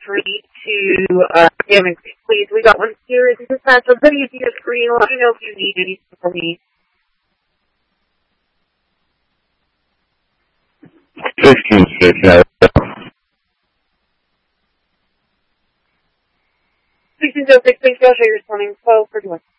free to damage, please. We got one here in dispatch. I'm putting it to your screen. Let me know if you need anything from me. 16-6, yeah. 1606, thanks, Josh. You're responding 1231.